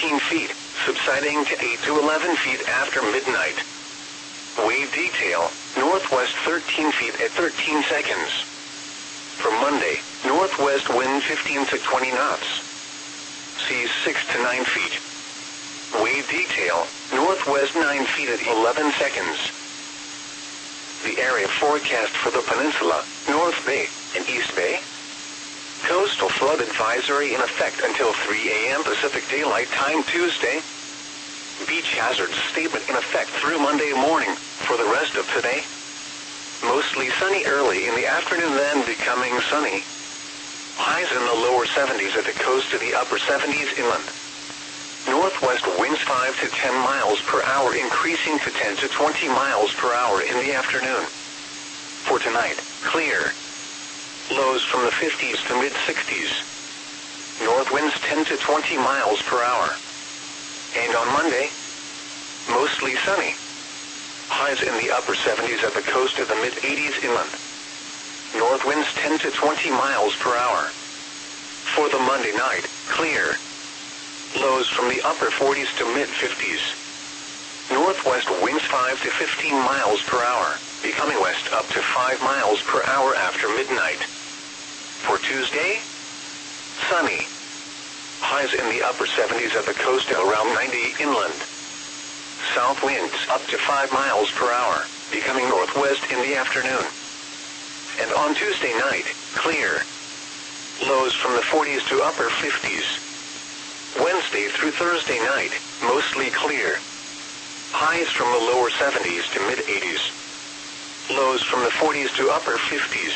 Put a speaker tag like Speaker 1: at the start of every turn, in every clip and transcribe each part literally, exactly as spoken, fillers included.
Speaker 1: fifteen feet, subsiding to eight to eleven feet after midnight. Wave detail, northwest thirteen feet at thirteen seconds. For Monday, northwest wind fifteen to twenty knots. Seas six to nine feet. Wave detail, northwest nine feet at eleven seconds. The area forecast for the peninsula, North Bay, and East Bay. Coastal flood advisory in effect until three a m Pacific Daylight Time Tuesday. Beach hazards statement in effect through Monday morning for the rest of today. Mostly sunny early in the afternoon, then becoming sunny. Highs in the lower seventies at the coast to the upper seventies inland. Northwest winds five to ten miles per hour, increasing to ten to twenty miles per hour in the afternoon. For tonight, clear. Lows from the fifties to mid-sixties. North winds ten to twenty miles per hour. And on Monday, mostly sunny. Highs in the upper seventies at the coast to the mid-eighties inland. North winds ten to twenty miles per hour. For the Monday night, clear. Lows from the upper forties to mid-fifties. Northwest winds five to fifteen miles per hour, becoming west up to five miles per hour after midnight. For Tuesday, sunny. Highs in the upper seventies at the coast at around ninety inland. South winds up to five miles per hour, becoming northwest in the afternoon. And on Tuesday night, clear. Lows from the forties to upper fifties. Wednesday through Thursday night, mostly clear. Highs from the lower seventies to mid-eighties. Lows from the forties to upper fifties.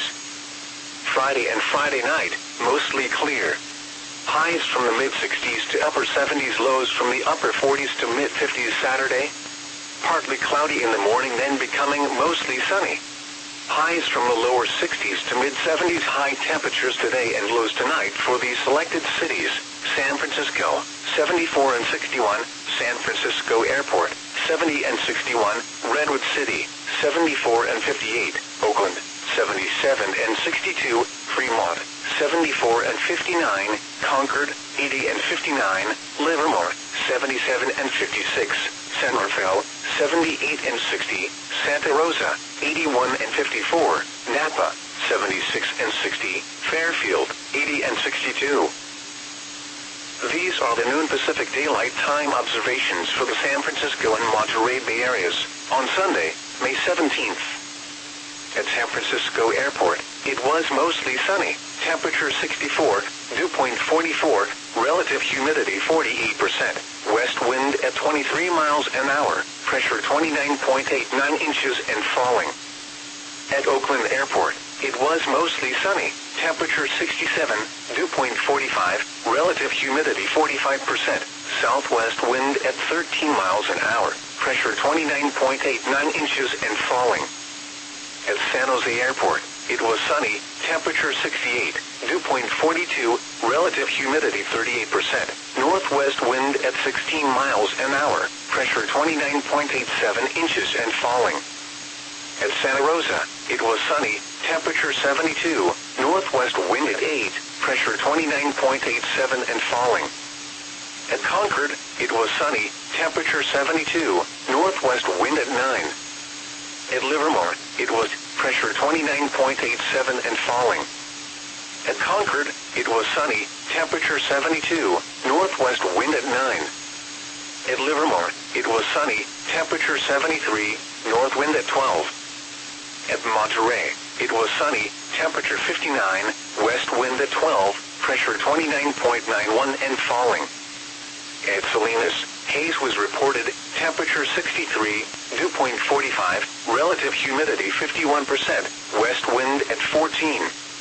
Speaker 1: Friday and Friday night, mostly clear. Highs from the mid-sixties to upper seventies, lows from the upper forties to mid-fifties Saturday. Partly cloudy in the morning, then becoming mostly sunny. Highs from the lower sixties to mid-seventies, high temperatures today and lows tonight for the selected cities. San Francisco, seventy-four and sixty-one, San Francisco Airport, seventy and sixty-one, Redwood City, seventy-four and fifty-eight, Oakland, seventy-seven and sixty-two, Fremont, seventy-four and fifty-nine, Concord, eighty and fifty-nine, Livermore, seventy-seven and fifty-six, San Rafael, seventy-eight and sixty, Santa Rosa, eighty-one and fifty-four, Napa, seventy-six and sixty, Fairfield, eighty and sixty-two. These are the noon Pacific Daylight Time observations for the San Francisco and Monterey Bay areas on Sunday, May seventeenth. At San Francisco Airport, it was mostly sunny, temperature sixty-four, dew point forty-four, relative humidity forty-eight percent, west wind at twenty-three miles an hour, pressure twenty-nine point eight nine inches and falling. At Oakland Airport, it was mostly sunny, temperature sixty-seven, dew point forty-five, relative humidity forty-five percent, southwest wind at thirteen miles an hour, pressure twenty-nine point eight nine inches and falling. At San Jose Airport, it was sunny, temperature sixty-eight, dew point forty-two, relative humidity thirty-eight percent, northwest wind at sixteen miles an hour, pressure twenty-nine point eight seven inches and falling. At Santa Rosa, it was sunny, temperature seventy-two, northwest wind at eight, pressure twenty-nine point eight seven and falling. At Concord, it was sunny, temperature seventy-two, northwest wind at nine. At Livermore, it was pressure twenty-nine point eight seven and falling. At Concord, it was sunny, temperature seventy-two, northwest wind at nine. At Livermore, it was sunny, temperature seventy-three, north wind at twelve. At Monterey, it was sunny, temperature fifty-nine, west wind at twelve, pressure twenty-nine point nine one and falling. At Salinas, haze was reported, temperature sixty-three, dew point forty-five, relative humidity fifty-one percent, west wind at fourteen.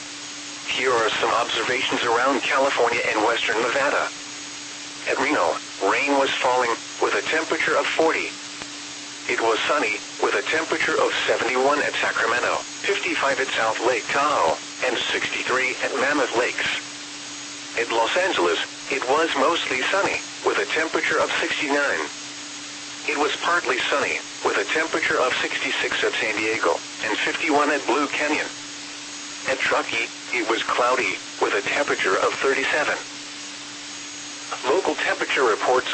Speaker 1: Here are some observations around California and western Nevada. At Reno, rain was falling, with a temperature of forty. It was sunny, with a temperature of seventy-one at Sacramento, fifty-five at South Lake Tahoe, and sixty-three at Mammoth Lakes. At Los Angeles, it was mostly sunny, with a temperature of sixty-nine. It was partly sunny, with a temperature of sixty-six at San Diego, and fifty-one at Blue Canyon. At Truckee, it was cloudy, with a temperature of thirty-seven. Local temperature reports